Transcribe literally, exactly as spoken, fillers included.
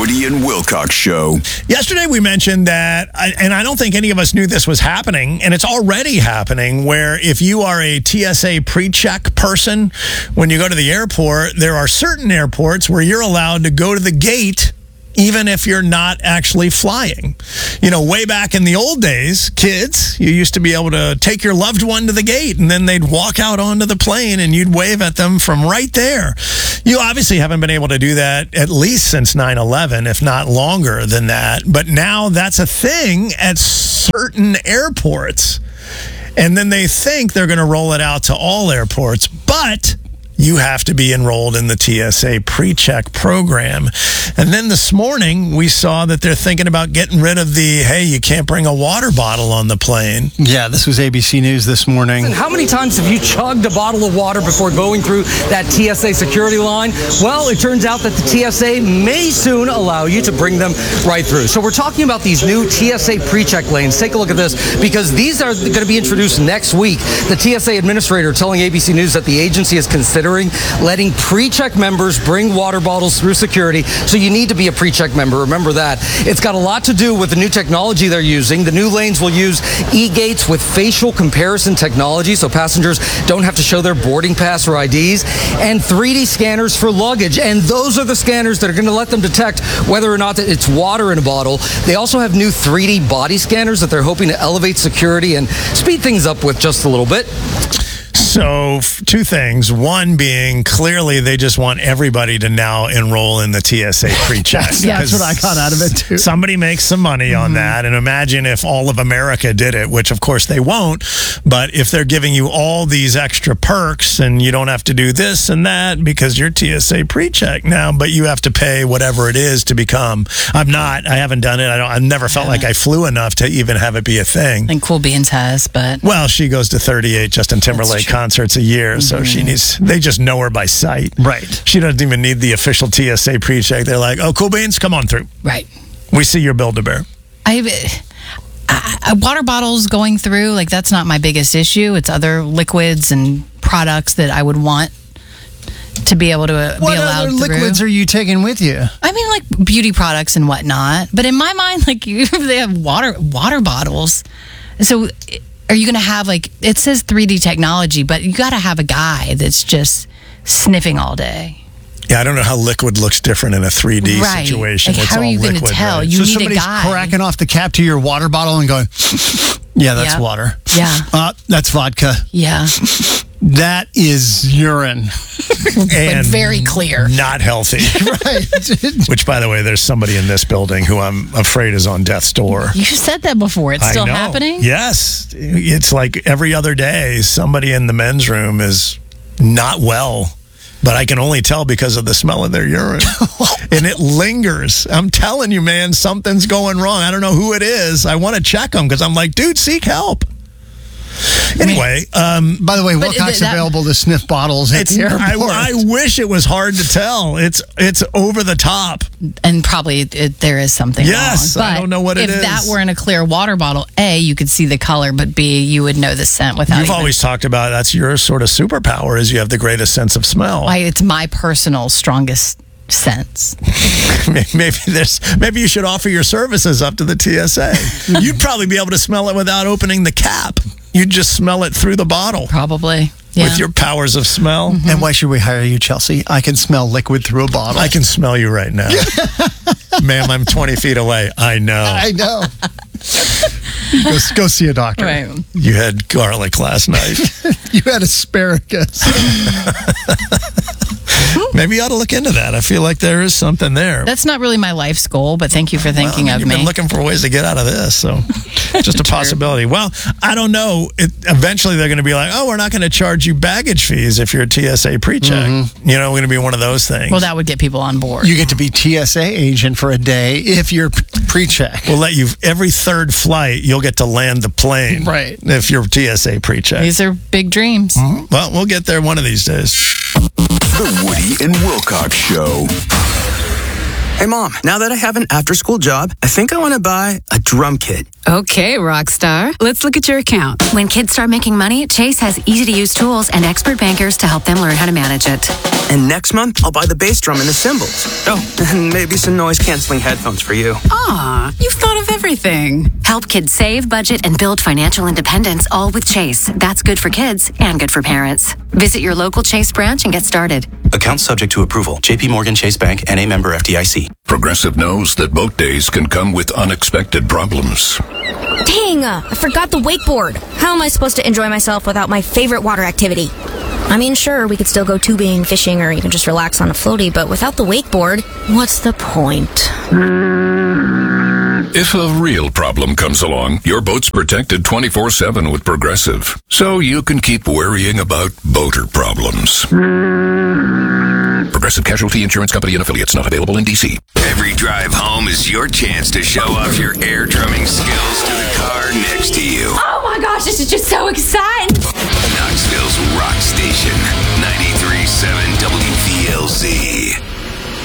Woody and Wilcox Show. Yesterday we mentioned that, and I don't think any of us knew this was happening, and it's already happening, where if you are a T S A pre-check person, when you go to the airport, there are certain airports where you're allowed to go to the gate even if you're not actually flying. You know, way back in the old days, kids, you used to be able to take your loved one to the gate and then they'd walk out onto the plane and you'd wave at them from right there. You obviously haven't been able to do that at least since nine eleven, if not longer than that. But now that's a thing at certain airports. And then they think they're going to roll it out to all airports. But you have to be enrolled in the T S A pre-check program. And then this morning, we saw that they're thinking about getting rid of the, hey, you can't bring a water bottle on the plane. Yeah, this was A B C News this morning. And how many times have you chugged a bottle of water before going through that T S A security line? Well, it turns out that the T S A may soon allow you to bring them right through. So we're talking about these new T S A pre-check lanes. Take a look at this, because these are going to be introduced next week. The T S A administrator telling A B C News that the agency is considering letting pre-check members bring water bottles through security. So you need to be a pre-check member. Remember that. It's got a lot to do with the new technology they're using. The new lanes will use e-gates with facial comparison technology, so passengers don't have to show their boarding pass or I Ds, and three D scanners for luggage. And those are the scanners that are going to let them detect whether or not it's water in a bottle. They also have new three D body scanners that they're hoping to elevate security and speed things up with just a little bit. So, two things. One being, clearly they just want everybody to now enroll in the T S A pre-check. Yeah, that's what I got out of it, too. Somebody makes some money on mm-hmm. that, and imagine if all of America did it, which of course they won't, but if they're giving you all these extra perks and you don't have to do this and that because you're T S A pre-check now, but you have to pay whatever it is to become. I'm not. I haven't done it. I don't. I've never felt like I flew enough to even have it be a thing. And Cool Beans has, but... Well, she goes to thirty-eight Justin Timberlake concerts a year, mm-hmm. so she needs, they just know her by sight. Right. She doesn't even need the official T S A pre-check. They're like, oh, Cool Beans, come on through. Right. We see your Build-A-Bear. I, I, water bottles going through, like, that's not my biggest issue. It's other liquids and products that I would want to be able to uh, what be allowed other through. Liquids are you taking with you? I mean, like beauty products and whatnot. But in my mind, like, you, they have water water bottles. So are you going to have, like, it says three D technology, but you got to have a guy that's just sniffing all day. Yeah, I don't know how liquid looks different in a three D right. situation. Like, it's how all are you going to tell? Right? You so need somebody's a guy. cracking off the cap to your water bottle and going, yeah, that's yep. water. Yeah. Uh, that's vodka. Yeah. That is urine. And but very clear. Not healthy. Right. Which, by the way, there's somebody in this building who I'm afraid is on death's door. You said that before. It's still I know. happening? Yes. It's like every other day, somebody in the men's room is not well. But I can only tell because of the smell of their urine. And it lingers. I'm telling you, man, something's going wrong. I don't know who it is. I want to check them because I'm like, dude, seek help. Anyway, um, by the way, but Wilcox that, available to sniff bottles at the airport. I, I wish it was hard to tell. It's it's over the top, and probably it, there is something yes, wrong. But I don't know what it if is. If that were in a clear water bottle, A, you could see the color, but B, you would know the scent without. You've even, always talked about that's your sort of superpower is you have the greatest sense of smell. I, it's my personal strongest sense. Maybe there's maybe you should offer your services up to the T S A. You'd probably be able to smell it without opening the cap. You'd just smell it through the bottle. Probably. Yeah. With your powers of smell. Mm-hmm. And why should we hire you, Chelsea? I can smell liquid through a bottle. I can smell you right now. Ma'am, I'm twenty feet away. I know. I know. go, go see a doctor. Right. You had garlic last night. You had asparagus. Maybe you ought to look into that. I feel like there is something there. That's not really my life's goal, but thank you for thinking well, of you've me. You've been looking for ways to get out of this, so just a possibility. Well, I don't know. It, eventually, they're going to be like, oh, we're not going to charge you baggage fees if you're a T S A pre-check. Mm-hmm. You know, we're going to be one of those things. Well, that would get people on board. You get to be T S A agent for a day if you're pre-check. We'll let you, every third flight, you'll get to land the plane. Right. If you're T S A pre-check. These are big dreams. Mm-hmm. Well, we'll get there one of these days. The Woody and Wilcox Show. Hey, Mom, now that I have an after-school job, I think I want to buy a drum kit. Okay, Rockstar. Let's look at your account. When kids start making money, Chase has easy-to-use tools and expert bankers to help them learn how to manage it. And next month, I'll buy the bass drum and the cymbals. Oh, and maybe some noise-canceling headphones for you. Aw, you've thought of everything. Help kids save, budget, and build financial independence, all with Chase. That's good for kids and good for parents. Visit your local Chase branch and get started. Account subject to approval. J P Morgan Chase Bank, N A member F D I C. Progressive knows that boat days can come with unexpected problems. Dang, uh, I forgot the wakeboard. How am I supposed to enjoy myself without my favorite water activity? I mean, sure, we could still go tubing, fishing, or even just relax on a floaty, but without the wakeboard, what's the point? If a real problem comes along, your boat's protected twenty-four seven with Progressive, so you can keep worrying about boater problems. Progressive Casualty Insurance Company and affiliates, not available in D C. Every drive home is your chance to show off your air drumming skills to the car next to you. Oh my gosh, this is just so exciting! Knoxville's Rock Station, ninety-three point seven W V L Z.